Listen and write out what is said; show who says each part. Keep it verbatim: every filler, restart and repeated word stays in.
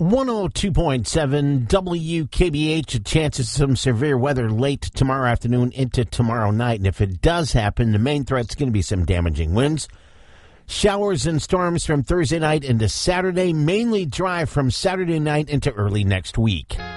Speaker 1: one oh two point seven W K B H, a chance of some severe weather late tomorrow afternoon into tomorrow night. And if it does happen, the main threat's going to be some damaging winds. Showers and storms from Thursday night into Saturday, mainly dry from Saturday night into early next week.